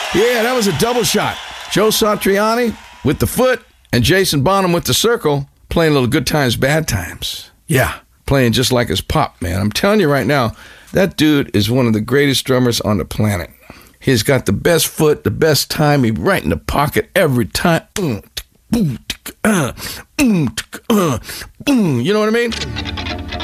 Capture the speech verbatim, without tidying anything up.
Yeah, that was a double shot. Joe Satriani with the foot and Jason Bonham with the circle playing a little good times, bad times. Yeah, playing just like his pop, man. I'm telling you right now, that dude is one of the greatest drummers on the planet. He's got the best foot, the best timing, right in the pocket every time. You know what I mean?